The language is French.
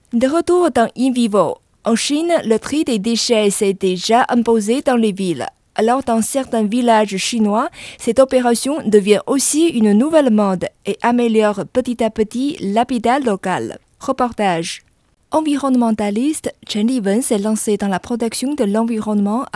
De retour dans In Vivo, en Chine, le tri des déchets s'est déjà imposé dans les villes. Alors dans certains villages chinois, cette opération devient aussi une nouvelle mode et améliore petit à petit l'habitat local. Reportage. Environnementaliste, Chen Liwen s'est lancé dans la protection de l'environnement